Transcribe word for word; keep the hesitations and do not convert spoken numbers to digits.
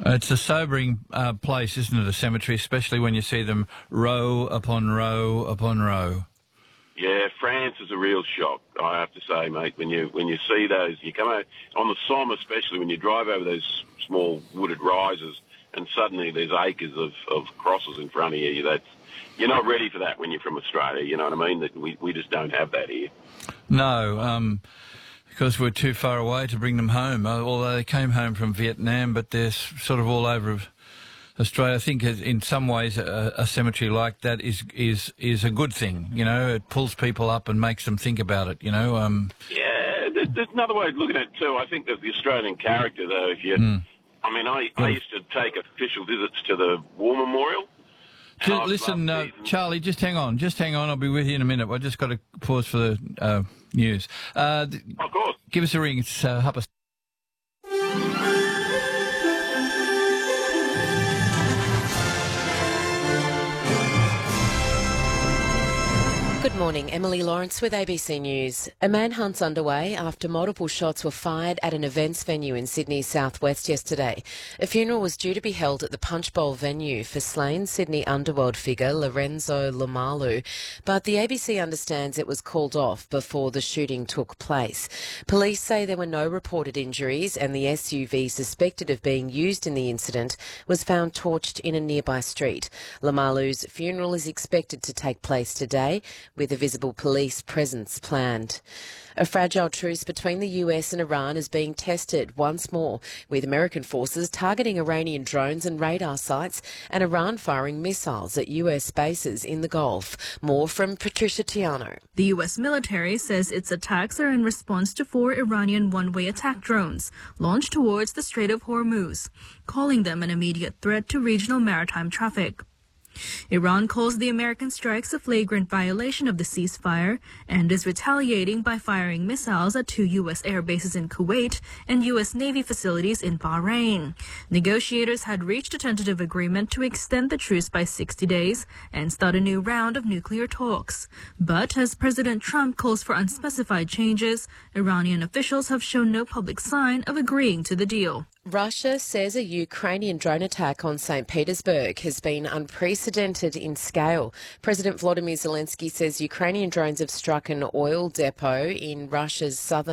It's a sobering uh, place, isn't it, a cemetery, especially when you see them row upon row upon row. Yeah, France is a real shock, I have to say, mate. When you when you see those, you come out on the Somme, especially when you drive over those small wooded rises, and suddenly there's acres of, of crosses in front of you. That's you're not ready for that when you're from Australia. You know what I mean? That we we just don't have that here. No, um, because we're too far away to bring them home. Uh, although they came home from Vietnam, but they're s- sort of all over Australia. I think in some ways a, a cemetery like that is is is a good thing. You know, it pulls people up and makes them think about it. You know. Um, yeah, there's, there's another way of looking at it too. I think that the Australian character, though, if you, mm. I mean, I, I used to take official visits to the War Memorial. Just, listen, uh, Charlie, just hang on, just hang on. I'll be with you in a minute. I just got to pause for the uh, news. Uh, of course. Give us a ring. It's uh, Hupper. Good morning, Emily Lawrence with A B C News. A manhunt's underway after multiple shots were fired at an events venue in Sydney's southwest yesterday. A funeral was due to be held at the Punch Bowl venue for slain Sydney underworld figure Lorenzo Lomalu, but the A B C understands it was called off before the shooting took place. Police say there were no reported injuries and the S U V suspected of being used in the incident was found torched in a nearby street. Lomalu's funeral is expected to take place today, with a visible police presence planned. A fragile truce between the U S and Iran is being tested once more, with American forces targeting Iranian drones and radar sites and Iran firing missiles at U S bases in the Gulf. More from Patricia Tiano. The U S military says its attacks are in response to four Iranian one-way attack drones launched towards the Strait of Hormuz, calling them an immediate threat to regional maritime traffic. Iran calls the American strikes a flagrant violation of the ceasefire and is retaliating by firing missiles at two U S air bases in Kuwait and U S Navy facilities in Bahrain. Negotiators had reached a tentative agreement to extend the truce by sixty days and start a new round of nuclear talks. But as President Trump calls for unspecified changes, Iranian officials have shown no public sign of agreeing to the deal. Russia says a Ukrainian drone attack on Saint Petersburg has been unprecedented in scale. President Volodymyr Zelensky says Ukrainian drones have struck an oil depot in Russia's southern